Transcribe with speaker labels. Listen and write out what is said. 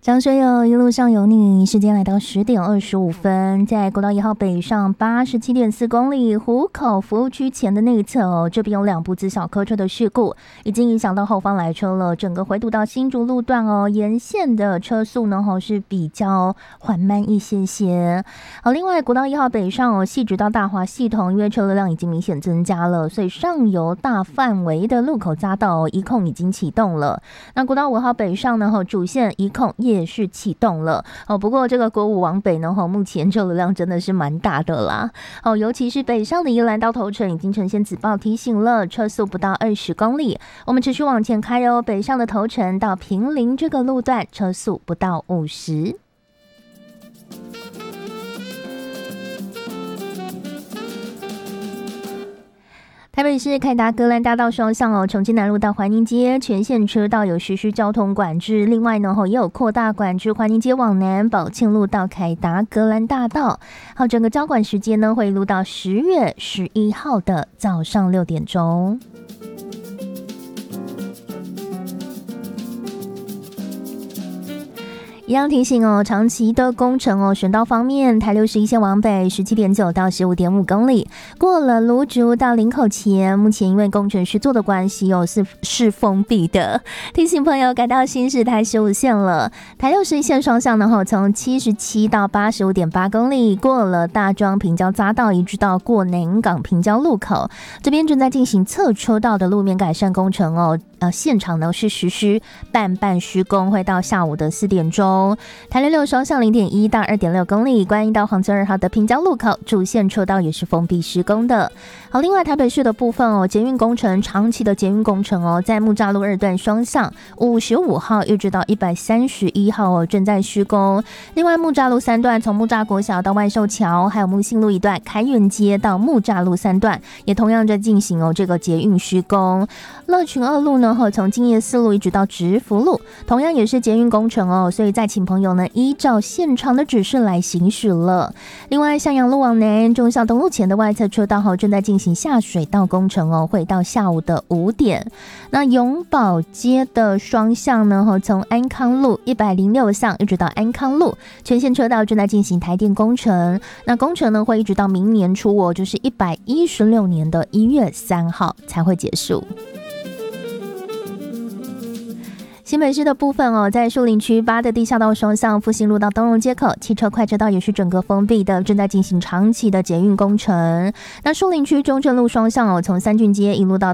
Speaker 1: 张学友一路上有你，时间来到10:25，在国道1号北上87.4公里湖口服务区前的内侧这边有2部自小客车的事故，已经影响到后方来车了。整个回堵到新竹路段沿线的车速呢是比较缓慢一些。另外国道1号北上细直到大华系统，因为车流量已经明显增加了，所以上游大范围的路口匝道一控已经启动了。那国道5号北上呢主线一控也是启动了不过这个国五往北呢目前车流量真的是蛮大的啦尤其是北上的宜兰到头城已经呈现紫报提醒了，车速不到20公里。我们持续往前开北上的头城到坪林这个路段车速不到50。台北市凯达格兰大道双向重庆南路到环宁街全线车道有实施交通管制，另外呢也有扩大管制环宁街往南宝庆路到凯达格兰大道。整个交管时间呢会录到10月11号的早上6点钟。一样提醒长期的工程省道方面，台61线往北17.9到15.5公里，过了芦竹到林口前，目前因为工程施作的关系是封闭的，提醒朋友改道行驶台15线了。台61线双向呢从77到85.8公里，过了大庄平交匝道，一直到过南港平交路口，这边正在进行侧车道的路面改善工程现场呢是实施半施工，会到下午的4点钟。台66双向0.1到2.6公里，观音到黄村2号的平交路口主线车道也是封闭施工的。另外台北市的部分捷运工程，长期的捷运工程在木栅路2段双向55号一直到131号正在施工。另外木栅路3段从木栅国小到万寿桥，还有木信路1段开源街到木栅路3段也同样在进行这个捷运施工。乐群2路呢从金叶4路一直到直福路，同样也是捷运工程所以再请朋友呢依照现场的指示来行驶了。另外向阳路往南忠孝东路前的外侧车道正在进行下水道工程会到下午的5点。那永宝街的双向呢从安康路106巷一直到安康路，全线车道正在进行台电工程，那工程呢会一直到明年初就是116年的1月3号才会结束。新北市的部分在树林区8的地下道双向复兴路到东荣街口，汽车快车道也是整个封闭的，正在进行长期的捷运工程。那树林区中正路双向从三郡街一路到